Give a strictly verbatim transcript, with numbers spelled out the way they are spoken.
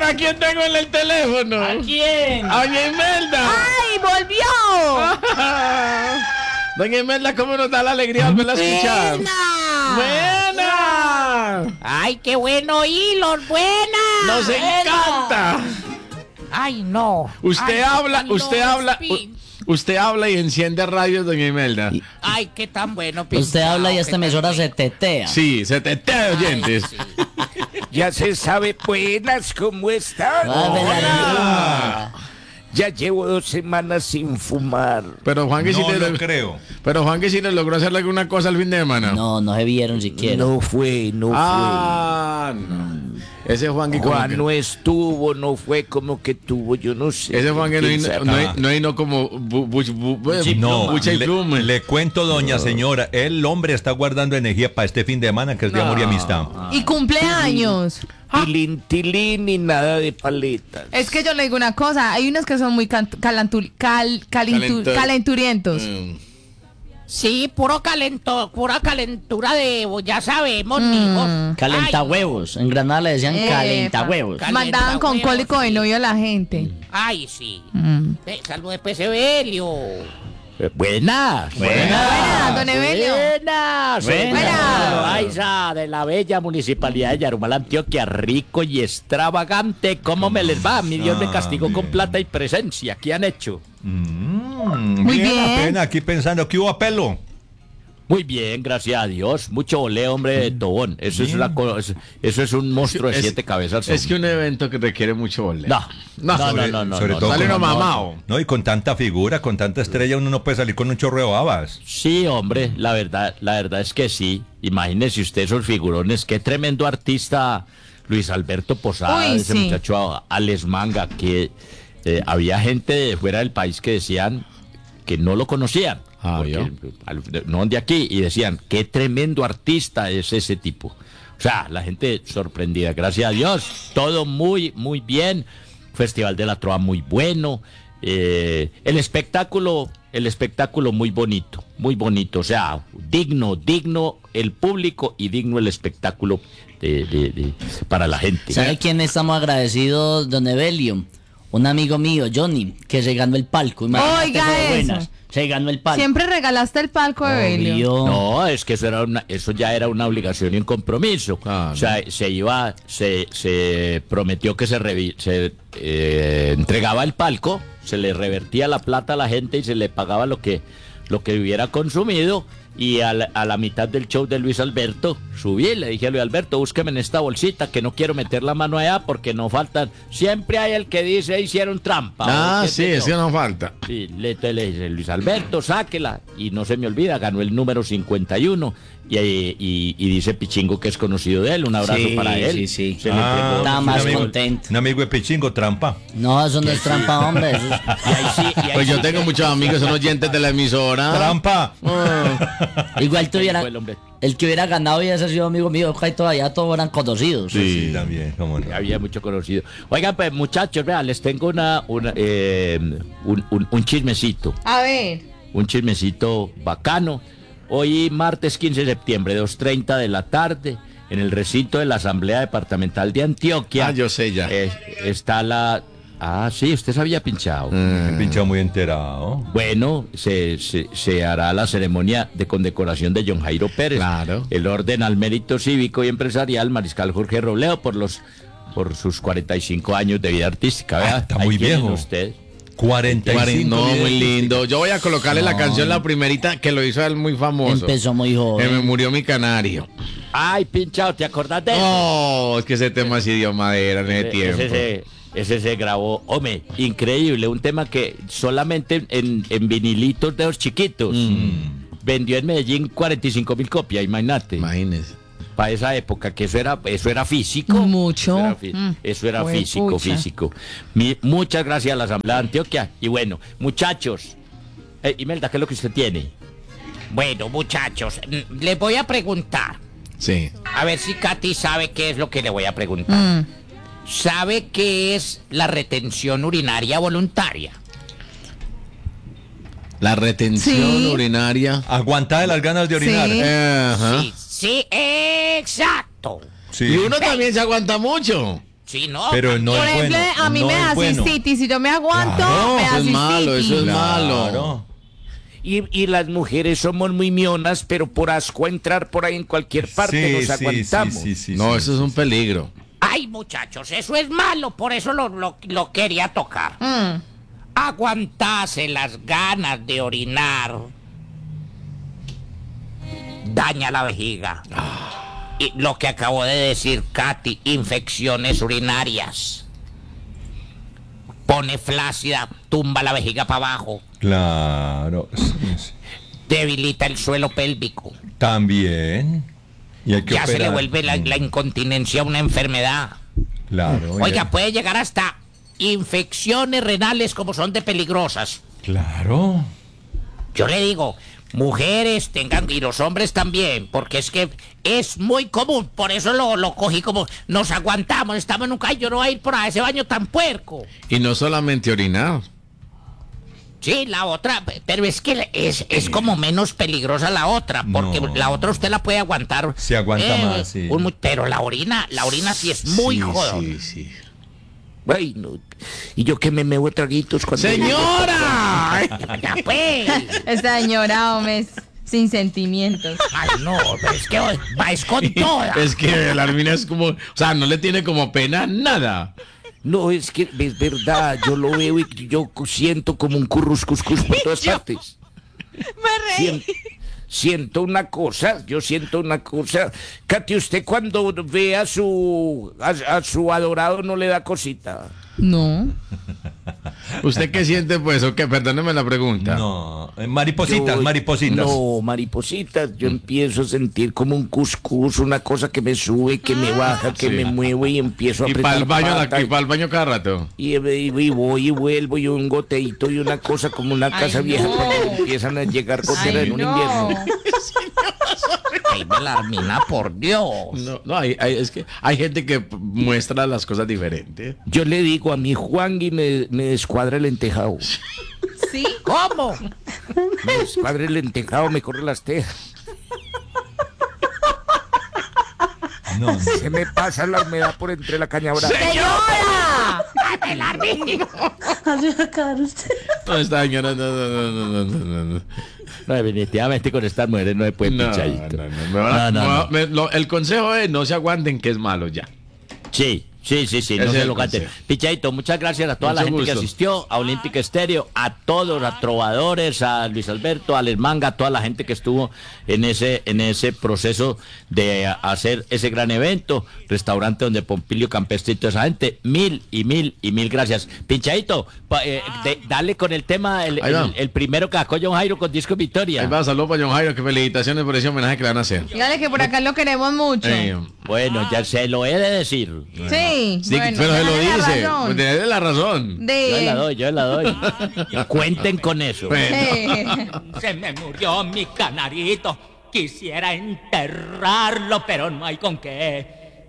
¿a quién tengo en el teléfono? ¿A quién? A doña Imelda. ¡Ay, volvió! Doña Imelda, ¿cómo nos da la alegría volverla a escuchar? ¡Buena! ¡Ay, qué bueno hilos! ¡Buena! ¡Nos encanta! ¡Ay, no! Usted Ay, habla, tan usted los habla, pin- u- usted habla y enciende radio, doña Imelda. ¡Ay, qué tan bueno! Usted pinchao, habla y qué esta tan emisora rico. se tetea. Sí, se tetea de oyentes. Sí. Ya se sabe, buenas, ¿cómo están? Ave la Hola. Ya llevo dos semanas sin fumar. Pero Juan que sí No le lo log- creo. Pero Juan que sí le logró hacerle alguna cosa al fin de semana. No, no se vieron siquiera. No fue, no Ah, no. Ese Juan que fue. como Juan que- no estuvo, no fue como que tuvo, yo no sé. ese Juan que no ¿Quién vino, sabe? no, hay- no vino como bu- bu- bu- bu- No, bucha y le, pluma. le cuento, doña señora, el hombre está guardando energía para este fin de semana, que es de amor y amistad. Y cumpleaños. Tilín, tilín y nada de paletas. Es que yo le digo una cosa, hay unos que son muy can- calantu- cal- calentu- Calento- calenturientos. Mm. Sí, puro calento, pura calentura de... Ya sabemos, hijos. Calenta Ay, huevos. En Granada le decían Epa. calenta huevos. Cal- Mandaban con Calentahuevos, cólico de sí. novio a la gente. Ay, sí. Mm. Eh, Saludos, pues, Evelio. Eh, Buenas. Buenas, don Evelio. Buenas. Buenas. Buenas. Paisa de la bella municipalidad de Yarumal, Antioquia, rico y extravagante. ¿Cómo me les va? Mi Dios me Ah, castigó con bien. plata y presencia. ¿Qué han hecho? Mm, Muy bien. apenas aquí pensando que hubo apelo. Muy bien, gracias a Dios. Mucho olé, hombre de Tobón. Eso es Bien. una co- eso eso es un monstruo de Es- siete cabezas. Es que un evento que requiere mucho voleo. No, No, no, no, sobre- no, no, sobre no, todo no, Sale no, uno no, mamado. No, y con tanta figura, con tanta estrella, uno no puede salir con un chorro de babas. Sí, hombre, la verdad, la verdad es que sí. Imagínese usted esos figurones, qué tremendo artista Luis Alberto Posada, Uy, ese sí. muchacho Alex Manga, que eh, había gente de fuera del país que decían que no lo conocían, Ah, porque, ¿yo? al- no de aquí, y decían, qué tremendo artista es ese tipo. O sea, la gente sorprendida, gracias a Dios, todo muy, muy bien. Festival de la Trova muy bueno. Eh, el espectáculo, el espectáculo muy bonito, muy bonito. O sea, digno, digno el público y digno el espectáculo de- de- de- para la gente. ¿Sabe quién estamos agradecidos, don Evelio? Un amigo mío, Johnny, que se ganó el palco. Imagínate, Oiga fue de eso. buenas. Se ganó el palco. Siempre regalaste el palco de Evelio. Obvio. No, es que eso era una, eso ya era una obligación y un compromiso. Claro. O sea, se iba, se, se prometió que se, revi- se eh, entregaba el palco, se le revertía la plata a la gente y se le pagaba lo que, lo que hubiera consumido. Y a la, a la mitad del show de Luis Alberto subí y le dije a Luis Alberto, búsqueme en esta bolsita que no quiero meter la mano allá porque no faltan. Siempre hay el que dice hicieron trampa. Ah, o qué sí, sé yo. es que no falta. Sí, le, le dice, Luis Alberto, sáquela. Y no se me olvida, ganó el número cincuenta y uno. Y, y, y dice Pichingo que es conocido de él. Un abrazo Sí, para él. sí, sí. Se le Ah, entregó- Estaba un más amigo- contento. Un amigo de Pichingo, trampa. No, eso no es trampa, hombre. Eso es- Y ahí sí, y ahí Pues yo sí tengo que- muchos amigos, son oyentes de la emisora. ¡Trampa! Igual tuviera. fue el hombre. El que hubiera ganado hubiese sido amigo mío. Ojalá y todavía todos eran conocidos. Sí, también, cómo no. Había mucho conocido. Oigan, pues muchachos, vean, les tengo una, una, eh, un, un- un chismecito. A ver. Un chismecito bacano. Hoy, martes quince de septiembre, dos treinta de la tarde, en el recinto de la Asamblea Departamental de Antioquia. Ah, yo sé ya. eh, está la... Ah, sí, usted se había pinchado. El pinchado muy enterado. Bueno, se, se, se hará la ceremonia de condecoración de John Jairo Pérez. Claro. El orden al mérito cívico y empresarial, Mariscal Jorge Robledo, por los por sus cuarenta y cinco años de vida artística. Vea, Ah, está ahí muy tienen viejo. usted. cuarenta y cinco. No, muy días. lindo. Yo voy a colocarle la No. canción, la primerita, que lo hizo él muy famoso. Empezó muy Que me joven. murió mi canario. Ay, pinchado, ¿te acordás de eso? Oh, es que ese tema sí dio madera en ese Ese- tiempo. Ese, se- ese se grabó, hombre, increíble, un tema que solamente en, en vinilitos de los chiquitos vendió en Medellín cuarenta y cinco mil copias, imagínate, Imagínese. para esa época, que eso era, eso era físico. Mucho. Eso era, fi- Mm. eso era Jue físico, pucha. físico. Mi- muchas gracias a la Asamblea de Antioquia. Y bueno, muchachos, eh, Imelda, ¿qué es lo que usted tiene? Bueno, muchachos, mm, les voy a preguntar. Sí. A ver si Katy sabe qué es lo que le voy a preguntar. Mm. ¿Sabe qué es la retención urinaria voluntaria? La retención Sí. urinaria. Aguantada de las ganas de orinar. Sí. Eh, ajá. Sí, sí, exacto. Sí. Y uno también se aguanta mucho. Sí, no. Pero no Por es ejemplo, bueno. a mí no me es da bueno. cistitis. Si yo me aguanto, Claro, me da eso es malo, cistitis. eso es malo. Claro. Y, y las mujeres somos muy mionas, pero por asco a entrar por ahí en cualquier parte Sí, nos sí, aguantamos. sí, sí, sí, No, sí, eso es un peligro. Ay, muchachos, eso es malo, por eso lo, lo, lo quería tocar. Mm. Aguantarse las ganas de orinar daña la vejiga. Y lo que acabó de decir Katy, infecciones urinarias. Pone flácida, tumba la vejiga para abajo, Claro. sí, sí. debilita el suelo pélvico. También. Y hay que Ya se le operar. vuelve la, la incontinencia una enfermedad. Claro. Oiga, ya- puede llegar hasta infecciones renales como son de peligrosas. Claro. Yo le digo, mujeres tengan, y los hombres también, porque es que es muy común, por eso lo, lo cogí como, nos aguantamos, estamos en un caño, yo no voy a ir por a ese baño tan puerco. Y no solamente orinar. Sí, la otra, pero es que es, es como menos peligrosa la otra, porque No. la otra usted la puede aguantar. Se aguanta más, sí. un mu- pero la orina, la orina sí es muy Sí, jodona. Sí, sí. Ay, no. Y yo que me meo traguitos cuando... ¡Señora! Ya, pues. Esta señora, hombre, sin sentimientos. Ay, no, pero es que va es con toda. Es que la Armina es como, o sea, no le tiene como pena nada. No, es que es verdad, yo lo veo y yo siento como un curruscuscus por todas partes. Me reí. Siento, siento una cosa, yo siento una cosa. Katy, usted cuando ve a su, a, a su adorado no le da cosita. No. ¿Usted qué siente pues o qué? Perdóneme la pregunta. No. eh, Maripositas, Yo- maripositas. No, maripositas. Yo empiezo a sentir como un cuscús, una cosa que me sube, que me baja, que Sí. me mueve y empiezo a Y apretar para el baño, a la- pata y para el baño cada rato. y, y- y voy y vuelvo y un goteito y una cosa como una casa Ay, vieja no. cuando empiezan a llegar goteras Ay, en un no. invierno. Ay, Belarmina, por Dios. No, no hay, hay- es que hay gente que p- muestra las cosas diferentes. Yo le digo a mi Juan y me, me descuadra el entejado. ¿Sí? ¿Cómo? Me descuadra el entejado, me corre las tejas. No, no. Se me pasa la humedad por entre la caña brava. ¡Señora! No, esta señora, no, no, no, no, no, no, no. No, definitivamente con estas mujeres no se puede No, pinchadito. no, no, me van a- No, no, me va- no. me- lo- el consejo es no se aguanten, que es malo ya. Sí, sí, sí, sí, Ese no es se el lo gaten. consejo. Pichadito, muchas gracias a toda la Mucho gente que gusto. asistió, a Olímpica Estéreo, a todos, a Trovadores, a Luis Alberto, a Les Manga, a toda la gente que estuvo en ese, en ese proceso de hacer ese gran evento, restaurante donde Pompilio Campestre y toda esa gente, mil y mil y mil gracias. Pinchadito, pa- eh, de- dale con el tema, el, Ahí va. el- el primero que sacó John Jairo con Disco Victoria. Ahí va, saludos para John Jairo, que felicitaciones por ese homenaje que le van a hacer. Dígale que por acá lo queremos mucho. Eh, Bueno, ya se lo he de decir. Sí. sí, bueno, pero se lo dale la dice. razón. Pues tiene la razón. De... Yo la doy, yo la doy. Cuenten con eso. Bueno. Eh, Se me murió mi canarito, quisiera enterrarlo, pero no hay con qué.